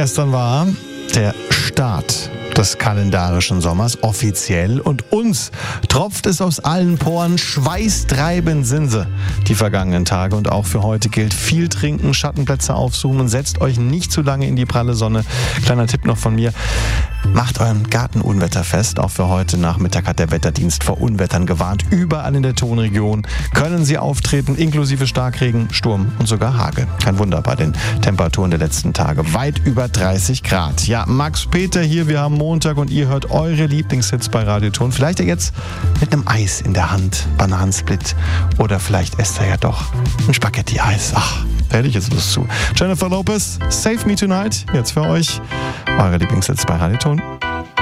Gestern war der Start des kalendarischen Sommers offiziell und uns tropft es aus allen Poren, schweißtreibend sind sie die vergangenen Tage und auch für heute gilt: viel trinken, Schattenplätze aufsuchen, setzt euch nicht zu lange in die pralle Sonne. Kleiner Tipp noch von mir: macht euren Garten unwetterfest. Auch für heute Nachmittag hat der Wetterdienst vor Unwettern gewarnt. Überall in der Tonregion können sie auftreten, inklusive Starkregen, Sturm und sogar Hagel. Kein Wunder bei den Temperaturen der letzten Tage. Weit über 30 Grad. Ja, Max Peter hier, wir haben Montag und ihr hört eure Lieblingshits bei Radioton. Vielleicht ja jetzt mit einem Eis in der Hand, Bananensplit, oder vielleicht esst ihr ja doch ein Spaghetti-Eis. Ach, da hätte ich jetzt Lust zu. Jennifer Lopez, Save Me Tonight, jetzt für euch. Eure Lieblingshits bei Radioton.